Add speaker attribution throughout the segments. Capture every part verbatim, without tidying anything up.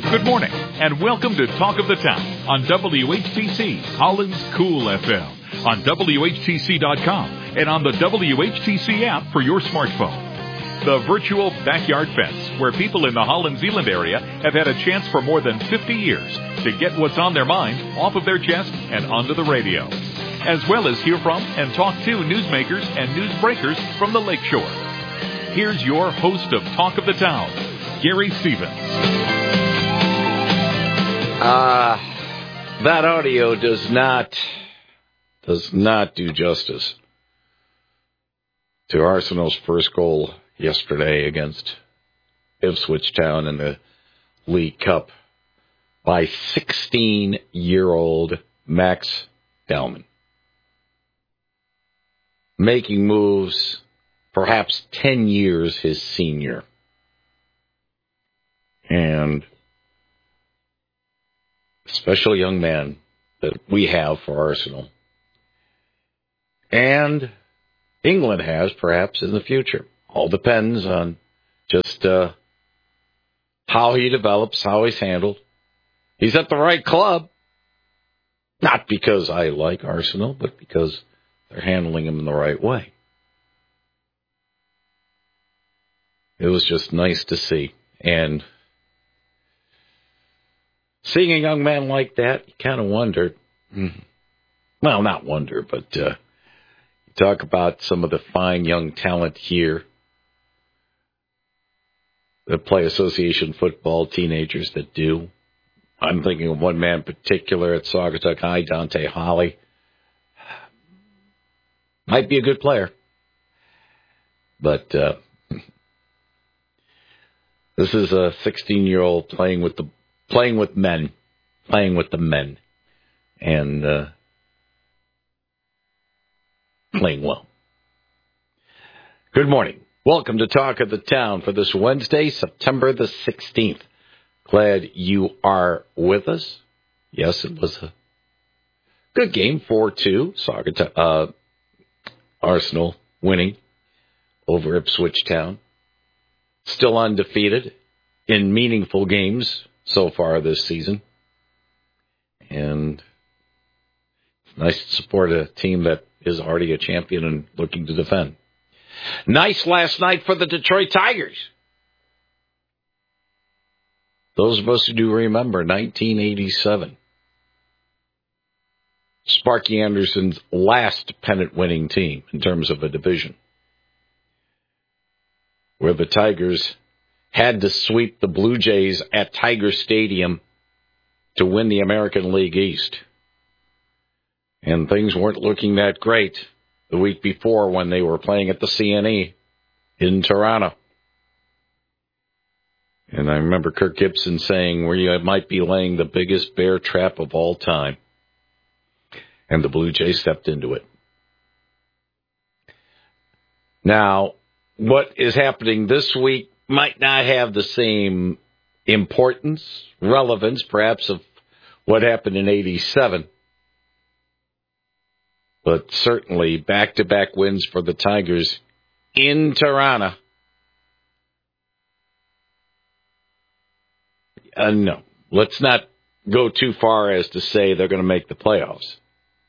Speaker 1: Good morning, and welcome to Talk of the Town on W H T C, Holland's Cool F M, on W H T C dot com, and on the W H T C app for your smartphone. The virtual backyard fence, where people in the Holland Zeeland area have had a chance for more than fifty years to get what's on their mind off of their chest and onto the radio, as well as hear from and talk to newsmakers and newsbreakers from the Lakeshore. Here's your host of Talk of the Town, Gary Stevens.
Speaker 2: Uh, that audio does not, does not do justice to Arsenal's first goal yesterday against Ipswich Town in the League Cup by sixteen-year-old Max Dalman. Making moves perhaps ten years his senior. And special young man that we have for Arsenal. And England has, perhaps, in the future. All depends on just uh, how he develops, how he's handled. He's at the right club. Not because I like Arsenal, but because they're handling him in the right way. It was just nice to see. And seeing a young man like that, you kind of wonder, well, not wonder, but uh, talk about some of the fine young talent here that play association football, teenagers that do. I'm thinking of one man in particular at Saugatuck High, Dante Holly. Might be a good player. But uh, this is a sixteen-year-old playing with the Playing with men, playing with the men, and uh, playing well. Good morning. Welcome to Talk of the Town for this Wednesday, September the sixteenth. Glad you are with us. Yes, it was a good game, four two. Saugatuck, uh, Arsenal winning over Ipswich Town. Still undefeated in meaningful games so far this season. And it's nice to support a team that is already a champion and looking to defend. Nice last night for the Detroit Tigers. Those of us who do remember nineteen eighty-seven. Sparky Anderson's last pennant-winning team in terms of a division, where the Tigers had to sweep the Blue Jays at Tiger Stadium to win the American League East. And things weren't looking that great the week before when they were playing at the C N E in Toronto. And I remember Kirk Gibson saying, we might be laying the biggest bear trap of all time. And the Blue Jays stepped into it. Now, what is happening this week might not have the same importance, relevance, perhaps, of what happened in eighty-seven. But certainly back-to-back wins for the Tigers in Toronto. Uh, no, let's not go too far as to say they're going to make the playoffs.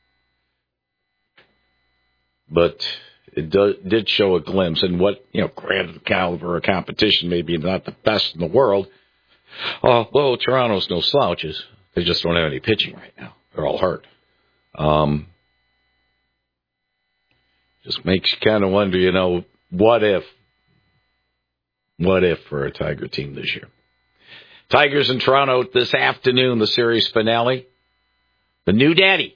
Speaker 2: But it do, did show a glimpse, and what, you know, granted the caliber of competition, maybe not the best in the world. Oh, well, Toronto's no slouches. They just don't have any pitching right now. They're all hurt. Um, just makes you kind of wonder, you know, what if? What if for a Tiger team this year? Tigers in Toronto this afternoon, the series finale. The new daddy,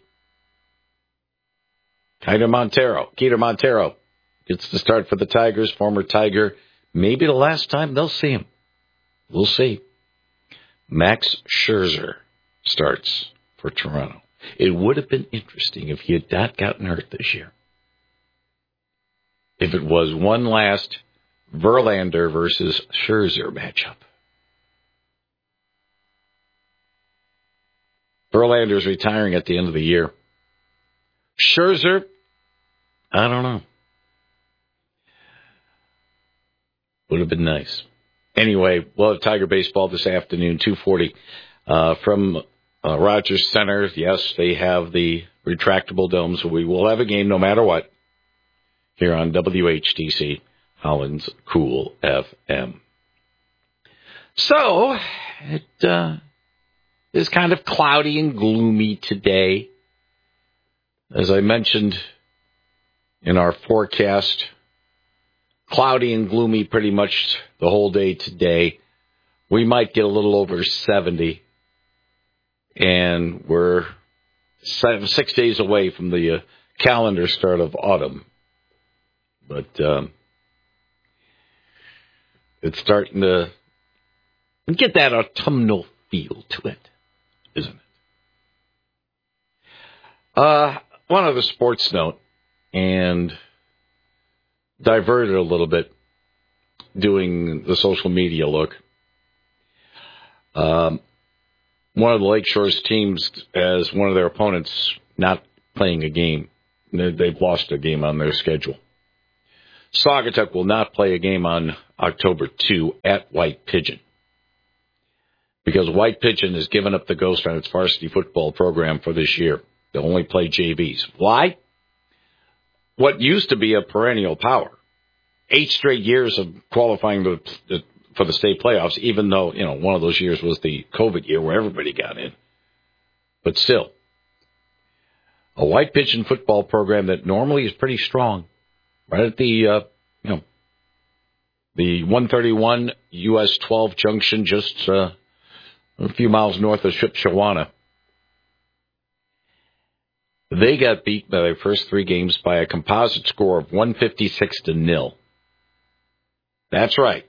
Speaker 2: Keiter Montero. Keiter Montero gets the start for the Tigers, former Tiger. Maybe the last time they'll see him. We'll see. Max Scherzer starts for Toronto. It would have been interesting if he had not gotten hurt this year. If it was one last Verlander versus Scherzer matchup. Verlander's retiring at the end of the year. Scherzer, I don't know. Would have been nice. anyway, we'll have Tiger baseball this afternoon, two forty, uh, from uh, Rogers Center. Yes, they have the retractable dome, so we will have a game no matter what here on W H T C, Holland's Cool F M. So, it uh, is kind of cloudy and gloomy today. As I mentioned in our forecast, cloudy and gloomy pretty much the whole day today. We might get a little over seventy, and we're seven, six days away from the uh, calendar start of autumn. But um, it's starting to get that autumnal feel to it, isn't it? Uh, one other sports note, and diverted a little bit doing the social media look. Um, one of the Lakeshore's teams has one of their opponents not playing a game. They've lost a game on their schedule. Saugatuck will not play a game on October second at White Pigeon because White Pigeon has given up the ghost on its varsity football program for this year. They'll only play J Vs. Why? What used to be a perennial power, eight straight years of qualifying to, to, for the state playoffs, even though, you know, one of those years was the COVID year where everybody got in. But still, a White Pigeon football program that normally is pretty strong, right at the, uh, you know, the one thirty-one U S twelve junction, just uh, a few miles north of Shipshewana. They got beat by their first three games by a composite score of one fifty-six to nil. That's right.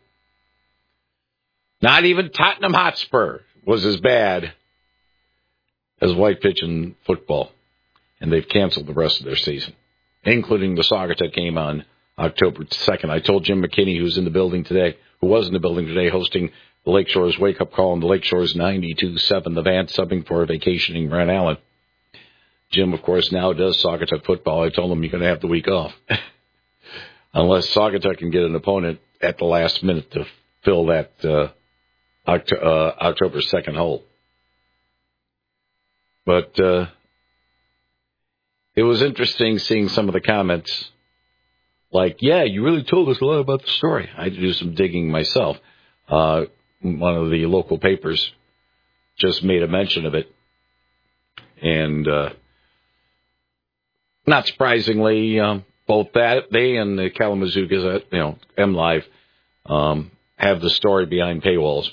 Speaker 2: Not even Tottenham Hotspur was as bad as White Pigeon football. And they've canceled the rest of their season, including the Saugatuck game on October second. I told Jim McKinney, who's in the building today, who was in the building today hosting the Lakeshore's wake-up call on the Lakeshore's ninety-two seven, the Vance subbing for vacationing Brent Allen. Jim, of course, now does Saugatuck football. I told him you're going to have the week off. Unless Saugatuck can get an opponent at the last minute to fill that uh, Oct- uh, October second hole. But uh, it was interesting seeing some of the comments. Like, yeah, you really told us a lot about the story. I had to do some digging myself. Uh, one of the local papers just made a mention of it. And uh, not surprisingly, um, both that they and the Kalamazoo Gazette, you know, M Live, um, have the story behind paywalls.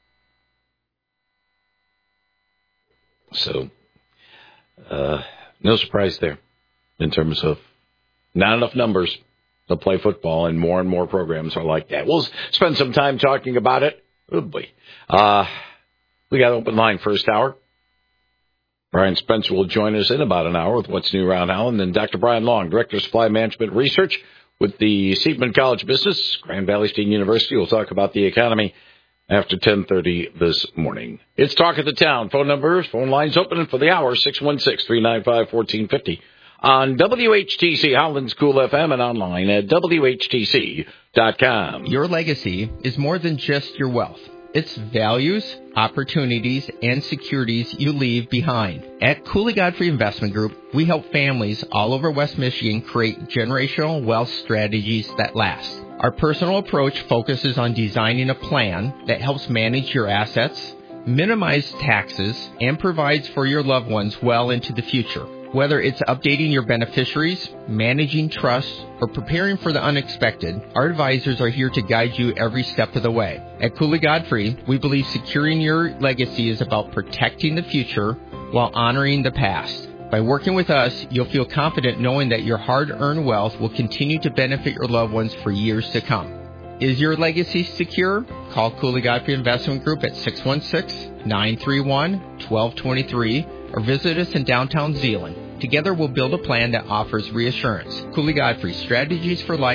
Speaker 2: So, uh, no surprise there in terms of not enough numbers to play football, and more and more programs are like that. We'll spend some time talking about it. Oh boy. Uh, we got open line first hour. Brian Spencer will join us in about an hour with What's New Around Holland. And Doctor Brian Long, Director of Supply Management Research with the Seidman College of Business, Grand Valley State University, will talk about the economy after ten thirty this morning. It's Talk of the Town. Phone numbers, phone lines open for the hour, six one six, three nine five, one four five zero on W H T C Holland's Cool F M and online at W H T C dot com.
Speaker 3: Your legacy is more than just your wealth. It's values, opportunities, and securities you leave behind. At Cooley Godfrey Investment Group, we help families all over West Michigan create generational wealth strategies that last. Our personal approach focuses on designing a plan that helps manage your assets, minimize taxes, and provides for your loved ones well into the future. Whether it's updating your beneficiaries, managing trusts, or preparing for the unexpected, our advisors are here to guide you every step of the way. At Cooley Godfrey, we believe securing your legacy is about protecting the future while honoring the past. By working with us, you'll feel confident knowing that your hard-earned wealth will continue to benefit your loved ones for years to come. Is your legacy secure? Call Cooley Godfrey Investment Group at six one six, nine three one, one two two three or visit us in downtown Zeeland. Together we'll build a plan that offers reassurance. Cooley Godfrey, strategies for life,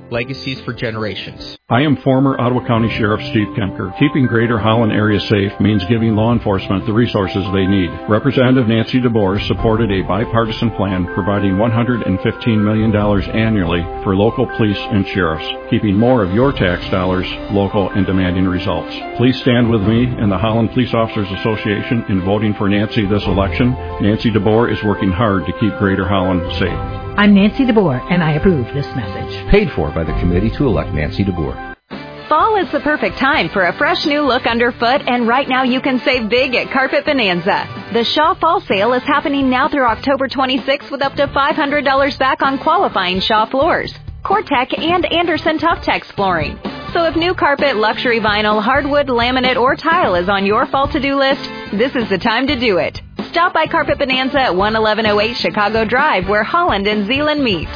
Speaker 3: legacies for generations.
Speaker 4: I am former Ottawa County Sheriff Steve Kemker. Keeping Greater Holland area safe means giving law enforcement the resources they need. Representative Nancy DeBoer supported a bipartisan plan providing one hundred fifteen million dollars annually for local police and sheriffs, keeping more of your tax dollars local and demanding results. Please stand with me and the Holland Police Officers Association in voting for Nancy this election. Nancy DeBoer is working hard to keep Greater Holland safe.
Speaker 5: I'm Nancy DeBoer, and I approve this message.
Speaker 6: Paid for by the committee to elect Nancy DeBoer.
Speaker 7: Fall is the perfect time for a fresh new look underfoot, and right now you can save big at Carpet Bonanza. The Shaw Fall Sale is happening now through October twenty-sixth with up to five hundred dollars back on qualifying Shaw floors, Cortec, and Anderson Tough-Tex flooring. So if new carpet, luxury vinyl, hardwood, laminate, or tile is on your fall to-do list, this is the time to do it. Stop by Carpet Bonanza at one eleven oh eight Chicago Drive, where Holland and Zeeland meet.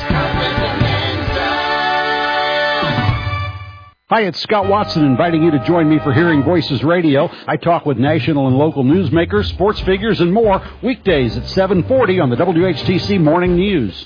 Speaker 8: Hi, it's Scott Watson inviting you to join me for Hearing Voices Radio. I talk with national and local newsmakers, sports figures, and more weekdays at seven forty on the W H T C Morning News.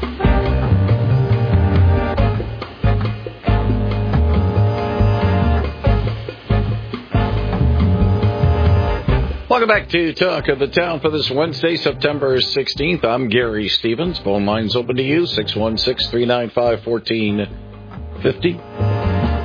Speaker 2: Welcome back to Talk of the Town for this Wednesday, September sixteenth. I'm Gary Stevens. Phone lines open to you, six one six, three nine five, one four five zero.